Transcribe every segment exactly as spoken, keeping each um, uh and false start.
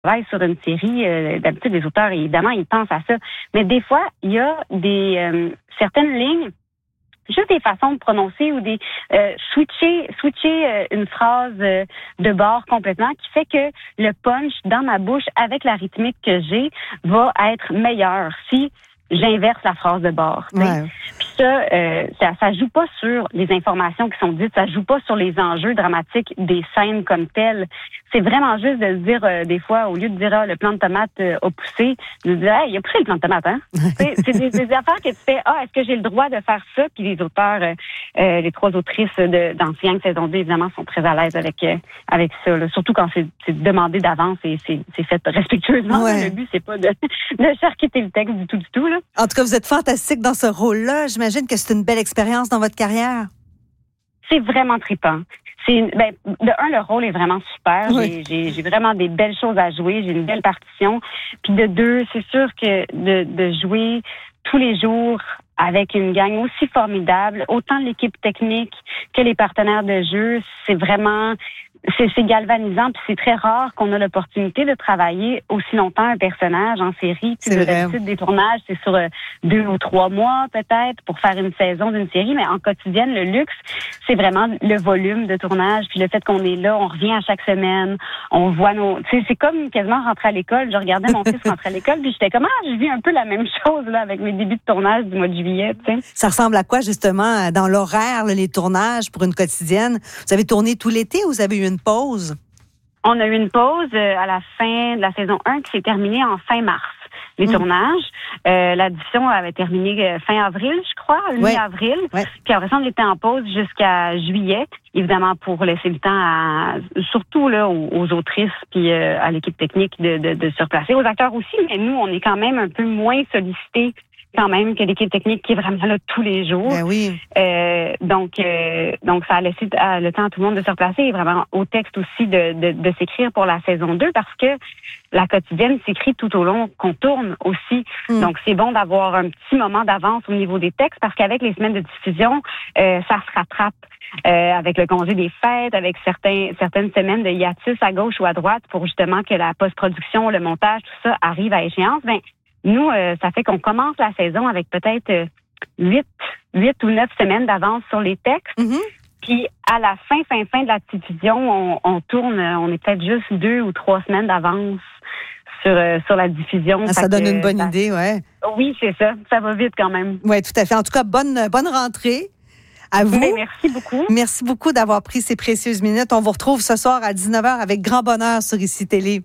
travaille sur une série, euh, d'habitude, les auteurs, évidemment, ils pensent à ça. Mais des fois, il y a des euh, certaines lignes, juste des façons de prononcer ou des euh, switcher switcher euh, une phrase euh, de bord complètement qui fait que le punch dans ma bouche avec la rythmique que j'ai va être meilleur si j'inverse la phrase de bord. Ouais. Puis ça, euh, ça, ça joue pas sur les informations qui sont dites, ça joue pas sur les enjeux dramatiques des scènes comme telles. C'est vraiment juste de se dire euh, des fois, au lieu de dire ah, le plant de tomate euh, a poussé, de dire hey, il a poussé le plant de tomate, hein. c'est c'est des, des affaires que tu fais ah, est-ce que j'ai le droit de faire ça? Puis les auteurs, euh, euh, les trois autrices de d'Ancien saison deux, évidemment, sont très à l'aise avec euh, avec ça. Là. Surtout quand c'est, c'est demandé d'avance et c'est, c'est fait respectueusement. Ouais. Le but, c'est pas de, de charcuter le texte du tout, du tout. Là. En tout cas, vous êtes fantastique dans ce rôle-là. J'imagine que c'est une belle expérience dans votre carrière. C'est vraiment trippant. C'est, ben, de un, le rôle est vraiment super. Oui. J'ai, j'ai, j'ai vraiment des belles choses à jouer. J'ai une belle partition. Puis de deux, c'est sûr que de, de jouer tous les jours avec une gang aussi formidable, autant l'équipe technique que les partenaires de jeu, c'est vraiment... C'est, c'est galvanisant, puis c'est très rare qu'on a l'opportunité de travailler aussi longtemps un personnage en série. Tu sais, d'habitude, des tournages, c'est sur euh, deux ou trois mois peut-être pour faire une saison d'une série, mais en quotidienne, le luxe, c'est vraiment le volume de tournage, puis le fait qu'on est là, on revient à chaque semaine, on voit nos... Tu sais, c'est comme quasiment rentrer à l'école. Je regardais mon fils rentrer à l'école, puis j'étais comme, ah, je vis un peu la même chose là avec mes débuts de tournage du mois de juillet, tu sais. Ça ressemble à quoi, justement, dans l'horaire, là, les tournages pour une quotidienne? Vous avez tourné tout l'été ou vous avez eu une pause? On a eu une pause euh, à la fin de la saison un qui s'est terminée en fin mars. Les mmh. tournages. Euh, la diffusion avait terminé euh, fin avril, je crois, ouais. mi-avril. Ouais. Puis après ça, on était en pause jusqu'à juillet, évidemment pour laisser le temps à, surtout là aux, aux autrices puis euh, à l'équipe technique de, de, de se replacer, aux acteurs aussi. Mais nous, on est quand même un peu moins sollicités quand même que l'équipe technique qui est vraiment là tous les jours. Ben oui. Euh, donc, euh, donc ça a laissé euh, le temps à tout le monde de se replacer et vraiment au texte aussi de, de, de s'écrire pour la saison deux parce que la quotidienne s'écrit tout au long qu'on tourne aussi. Mm. Donc, c'est bon d'avoir un petit moment d'avance au niveau des textes parce qu'avec les semaines de diffusion, euh, ça se rattrape. Euh, avec le congé des fêtes, avec certains, certaines semaines de hiatus à gauche ou à droite pour justement que la post-production, le montage, tout ça arrive à échéance. Ben, nous, euh, ça fait qu'on commence la saison avec peut-être euh, huit, huit ou neuf semaines d'avance sur les textes. Mm-hmm. Puis à la fin, fin, fin de la diffusion, on, on tourne, on est peut-être juste deux ou trois semaines d'avance sur euh, sur la diffusion. Ah, ça donne une bonne ça... idée, ouais. Oui, c'est ça. Ça va vite quand même. Oui, tout à fait. En tout cas, bonne bonne rentrée. À vous. Mais merci beaucoup. Merci beaucoup d'avoir pris ces précieuses minutes. On vous retrouve ce soir à dix-neuf heures avec grand bonheur sur Ici Télé.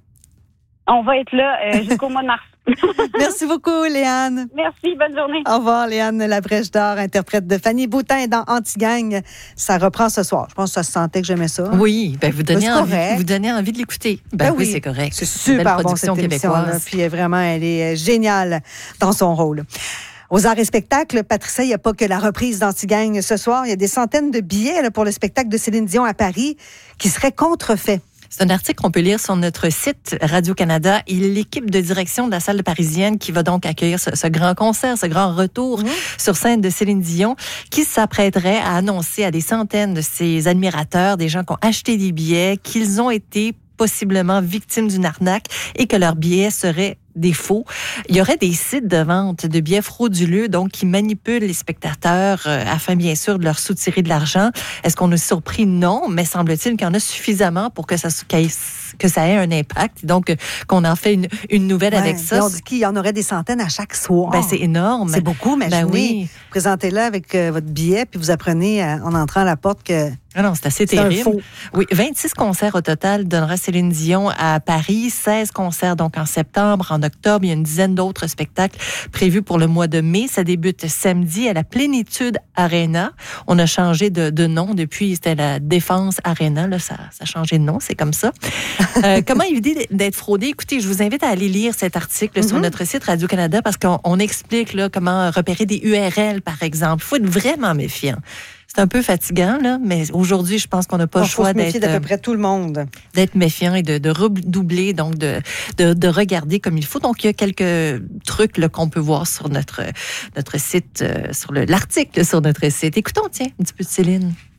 On va être là euh, jusqu'au mois de mars. Merci beaucoup, Léane. Merci, bonne journée. Au revoir, Léane Labrèche d'Or, interprète de Fanny Boutin dans Anti-Gang. Ça reprend ce soir. Je pense que ça se sentait que j'aimais ça. Oui, ben vous donnez envie, vous donnez envie de l'écouter. Ben, ben oui, oui, c'est correct. C'est super bon, cette émission-là. Puis vraiment, elle est géniale dans son rôle. Aux arts et spectacles, Patricia, il n'y a pas que la reprise d'Anti-Gang ce soir. Il y a des centaines de billets là, pour le spectacle de Céline Dion à Paris qui seraient contrefaits. C'est un article qu'on peut lire sur notre site Radio-Canada et l'équipe de direction de la salle parisienne qui va donc accueillir ce, ce grand concert, ce grand retour mmh. sur scène de Céline Dion, qui s'apprêterait à annoncer à des centaines de ses admirateurs, des gens qui ont acheté des billets, qu'ils ont été possiblement victimes d'une arnaque et que leurs billets seraient des faux. Il y aurait des sites de vente de billets frauduleux, donc, qui manipulent les spectateurs euh, afin, bien sûr, de leur soutirer de l'argent. Est-ce qu'on est surpris? Non, mais semble-t-il qu'il y en a suffisamment pour que ça, que ça ait un impact. Donc, qu'on en fait une, une nouvelle ouais, avec ça. On dit qu'il y en aurait des centaines à chaque soir. Ben, c'est énorme. C'est beaucoup, mais ben oui. Présentez-le avec euh, votre billet, puis vous apprenez euh, en entrant à la porte que Ah non, c'est assez c'est terrible. Un faux. Oui, vingt-six concerts au total donnera Céline Dion à Paris, seize concerts donc en septembre, en octobre, il y a une dizaine d'autres spectacles prévus pour le mois de mai. Ça débute samedi à la Plénitude Arena. On a changé de, de nom depuis, c'était la Défense Arena, là, ça, ça a changé de nom, c'est comme ça. euh, comment éviter d'être fraudé? Écoutez, je vous invite à aller lire cet article mm-hmm. sur notre site Radio-Canada parce qu'on on explique là, comment repérer des U R L, par exemple. Il faut être vraiment méfiant. C'est un peu fatigant, là, mais aujourd'hui, je pense qu'on n'a pas on le choix d'être... d'à peu près tout le monde. D'être méfiant et de, de redoubler, donc de, de, de regarder comme il faut. Donc, il y a quelques trucs là, qu'on peut voir sur notre, notre site, euh, sur le, l'article sur notre site. Écoutons, tiens, un petit peu de Céline.